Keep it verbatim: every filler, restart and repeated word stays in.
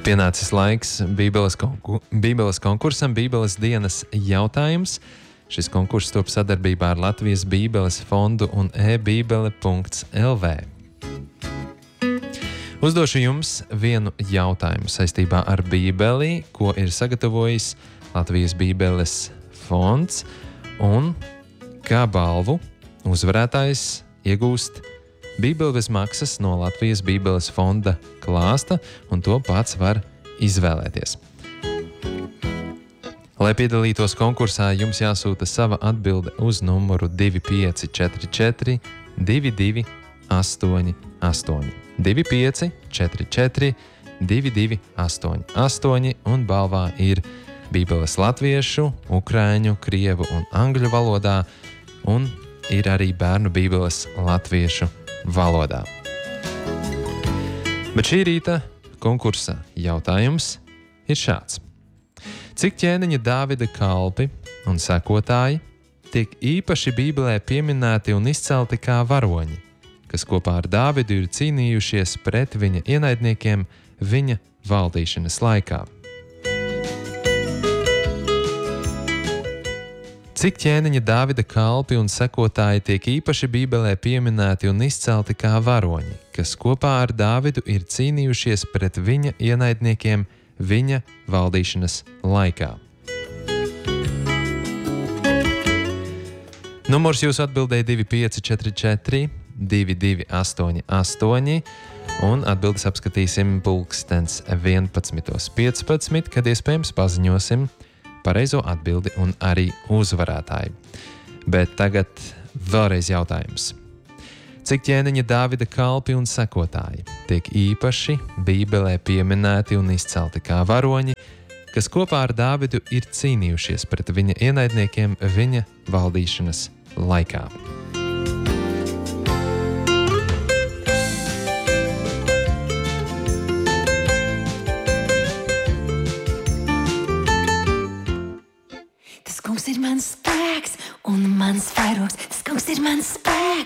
Pienācis laiks Bībeles, konku, Bībeles konkursam, Bībeles dienas jautājums. Šis konkurss top sadarbībā ar Latvijas Bībeles fondu un e-bībele punkts el vē. Uzdošu jums vienu jautājumu saistībā ar Bībeli, ko ir sagatavojis Latvijas Bībeles fonds, un kā balvu uzvarētājs iegūst Bībeli bez maksas no Latvijas Bībeles fonda klāsta, un to pats var izvēlēties. Lai piedalītos konkursā, jums jāsūta sava atbilde uz numuru divi pieci četri četri divi divi astoņi astoņi. divi pieci četri četri divi divi astoņi astoņi, un balvā ir Bībeles latviešu, ukraiņu, krievu un angļu valodā, un ir arī bērnu Bībeles latviešu valodā. Bet šī rīta konkursa jautājums ir šāds. Cik ķēniņa Dāvida kalpi un sekotāji tiek īpaši Bībelē pieminēti un izcelti kā varoņi, kas kopā ar Dāvidu ir cīnījušies pret viņa ienaidniekiem viņa valdīšanas laikā? Cik ķēniņa Dāvida kalpi un sekotāji tiek īpaši Bībelē pieminēti un izcelti kā varoņi, kas kopā ar Dāvidu ir cīnījušies pret viņa ienaidniekiem viņa valdīšanas laikā? Numurs jūsu atbildēja divi pieci četri četri divi divi astoņi astoņi, un atbildes apskatīsim pulkstens vienpadsmit piecpadsmit, kad iespējams paziņosim pareizo atbildi un arī uzvarētāju. Bet tagad vēlreiz jautājums. Cik ķēniņa Dāvida kalpi un sekotāji tiek īpaši Bībelē pieminēti un izcelti kā varoņi, kas kopā ar Dāvidu ir cīnījušies pret viņa ienaidniekiem viņa valdīšanas laikā? Tas kungs ir mans spēks un mans vairogs. Tas kungs ir mans spēks